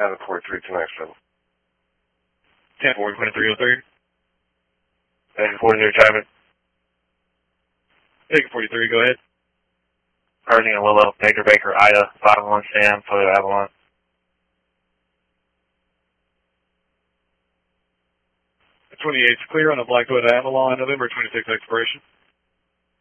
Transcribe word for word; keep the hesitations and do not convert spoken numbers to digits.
Have a forty-three two nine seven. ten four, twenty-three oh three. Take forty-three traffic. Take forty-three, go ahead. Hurricane Willow, Baker Baker, Ida, five one Sam, Toyota Avalon. twenty-eight's clear on a black Toyota Avalon, November twenty-sixth expiration.